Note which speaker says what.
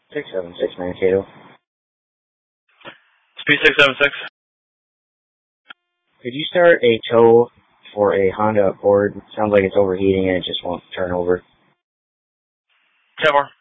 Speaker 1: 676 Mankato.
Speaker 2: Speed 676.
Speaker 1: Could you start a tow for a Honda Accord? Sounds like it's overheating and it just won't turn over.
Speaker 2: 10 more.